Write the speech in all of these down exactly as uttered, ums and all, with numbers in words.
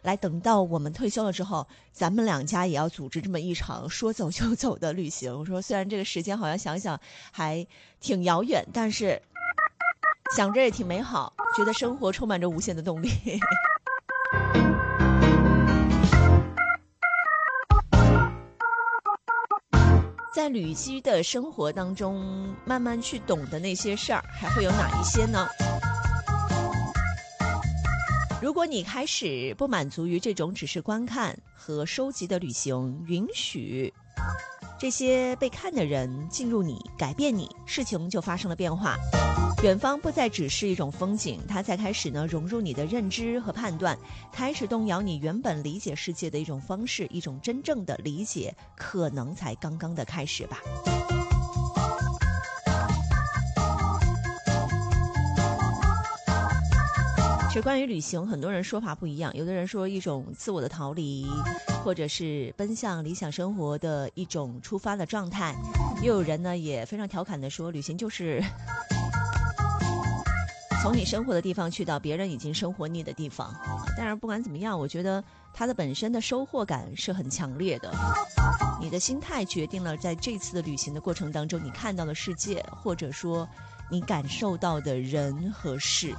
来，等到我们退休了之后，咱们两家也要组织这么一场说走就走的旅行。我说虽然这个时间好像想想还挺遥远，但是想着也挺美好，觉得生活充满着无限的动力。在旅居的生活当中，慢慢去懂的那些事儿，还会有哪一些呢？如果你开始不满足于这种只是观看和收集的旅行，允许这些被看的人进入你，改变你，事情就发生了变化。远方不再只是一种风景，它才开始呢融入你的认知和判断，开始动摇你原本理解世界的一种方式，一种真正的理解可能才刚刚的开始吧。其实关于旅行，很多人说法不一样，有的人说一种自我的逃离，或者是奔向理想生活的一种出发的状态，又有人呢也非常调侃的说，旅行就是从你生活的地方去到别人已经生活腻的地方。当然不管怎么样，我觉得它的本身的收获感是很强烈的，你的心态决定了在这次的旅行的过程当中，你看到的世界，或者说你感受到的人和事。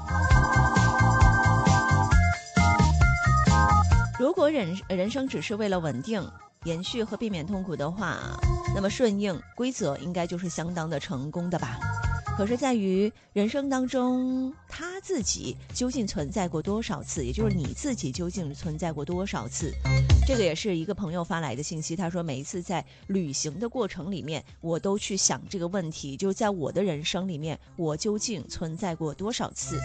如果人人生只是为了稳定、延续和避免痛苦的话，那么顺应规则应该就是相当的成功的吧。可是在于人生当中，他自己究竟存在过多少次，也就是你自己究竟存在过多少次。这个也是一个朋友发来的信息，他说每一次在旅行的过程里面，我都去想这个问题，就在我的人生里面，我究竟存在过多少次。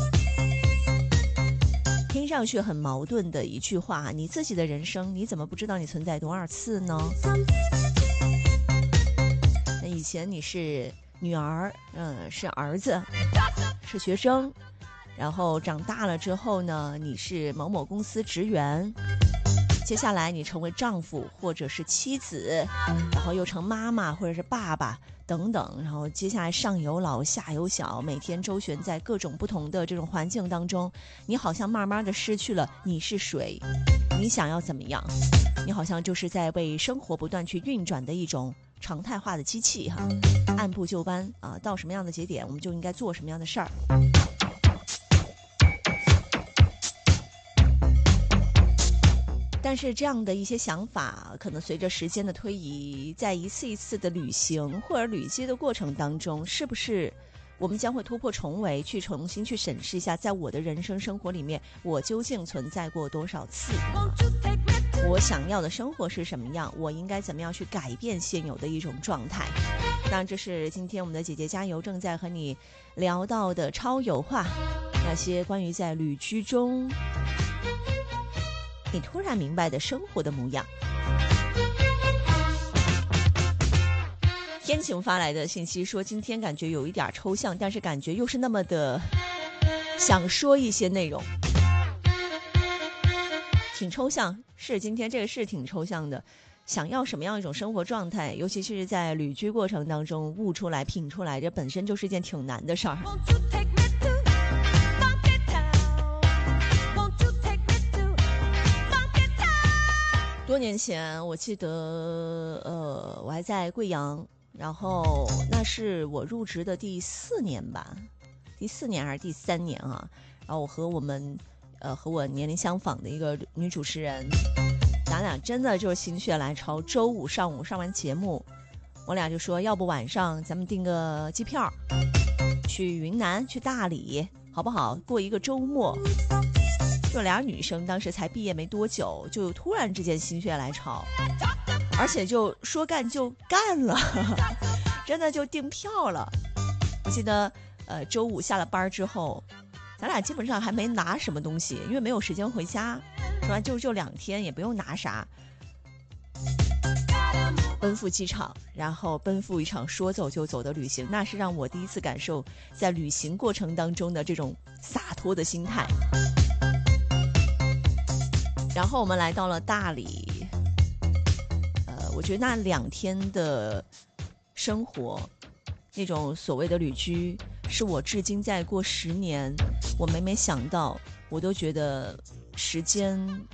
听上去很矛盾的一句话，你自己的人生你怎么不知道你存在多少次呢？那以前你是女儿，嗯，是儿子，是学生，然后长大了之后呢，你是某某公司职员，接下来你成为丈夫或者是妻子，然后又成妈妈或者是爸爸等等，然后接下来上有老下有小，每天周旋在各种不同的这种环境当中，你好像慢慢的失去了你是谁，你想要怎么样，你好像就是在为生活不断去运转的一种常态化的机器哈，按部就班啊，到什么样的节点我们就应该做什么样的事儿。但是这样的一些想法可能随着时间的推移，在一次一次的旅行或者旅居的过程当中，是不是我们将会突破重围，去重新去审视一下，在我的人生生活里面，我究竟存在过多少次，我想要的生活是什么样，我应该怎么样去改变现有的一种状态。当然这是今天我们的姐姐加油正在和你聊到的超有话，那些关于在旅居中你突然明白的生活的模样。天晴发来的信息说，今天感觉有一点抽象，但是感觉又是那么的想说一些内容，挺抽象，是今天这个是挺抽象的，想要什么样一种生活状态，尤其是在旅居过程当中悟出来品出来，这本身就是一件挺难的事儿。多年前我记得呃，我还在贵阳，然后那是我入职的第四年吧，第四年还是第三年啊，然后我和我们呃和我年龄相仿的一个女主持人，咱俩真的就是心血来潮，周五上午上完节目，我俩就说要不晚上咱们订个机票去云南去大理好不好，过一个周末。就俩女生当时才毕业没多久，就突然之间心血来潮，而且就说干就干了，真的就订票了。我记得呃周五下了班之后，咱俩基本上还没拿什么东西，因为没有时间回家，是吧？就就两天也不用拿啥，奔赴机场，然后奔赴一场说走就走的旅行，那是让我第一次感受在旅行过程当中的这种洒脱的心态。然后我们来到了大理，呃，我觉得那两天的生活，那种所谓的旅居，是我至今再过十年，我每每想到，我都觉得时间